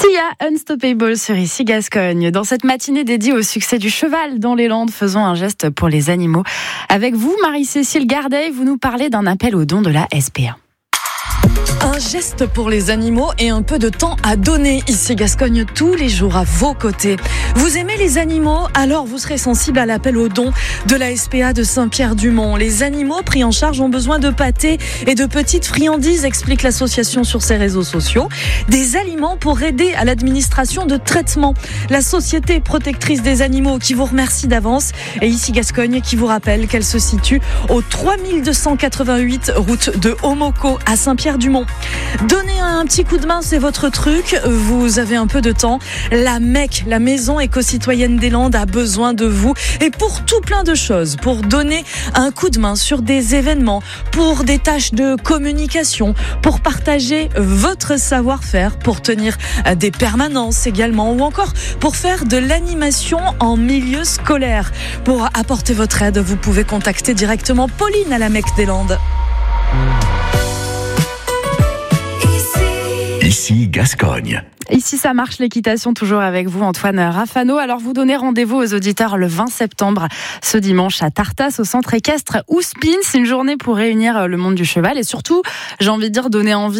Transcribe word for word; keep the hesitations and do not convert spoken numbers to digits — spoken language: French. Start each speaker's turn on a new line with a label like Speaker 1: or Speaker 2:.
Speaker 1: Sia Unstoppable sur Ici Gascogne. Dans cette matinée dédiée au succès du cheval dans les Landes, faisons un geste pour les animaux. Avec vous, Marie-Cécile Gardet, vous nous parlez d'un appel aux dons de la S P A.
Speaker 2: Un geste pour les animaux et un peu de temps à donner. Ici Gascogne, tous les jours à vos côtés. Vous aimez les animaux, alors vous serez sensible à l'appel aux dons de la S P A de Saint-Pierre-du-Mont. Les animaux pris en charge ont besoin de pâtés et de petites friandises, explique l'association sur ses réseaux sociaux. Des aliments pour aider à l'administration de traitement. La Société protectrice des animaux qui vous remercie d'avance. Et Ici Gascogne qui vous rappelle qu'elle se situe au trois mille deux cent quatre-vingt-huit route de Homoko à Saint-Pierre-du-Mont. Donnez un petit coup de main, c'est votre truc. Vous avez un peu de temps. La M E C, la Maison éco-citoyenne des Landes, a besoin de vous. Et pour tout plein de choses, pour donner un coup de main sur des événements, pour des tâches de communication, pour partager votre savoir-faire, pour tenir des permanences également, ou encore pour faire de l'animation en milieu scolaire. Pour apporter votre aide, vous pouvez contacter directement Pauline à la M E C des Landes.
Speaker 3: Ici Gascogne.
Speaker 1: Ici, ça marche l'équitation, toujours avec vous, Antoine Rafano. Alors, vous donnez rendez-vous aux auditeurs le vingt septembre, ce dimanche, à Tartas, au centre équestre Ouspin. C'est une journée pour réunir le monde du cheval et surtout, j'ai envie de dire, donner envie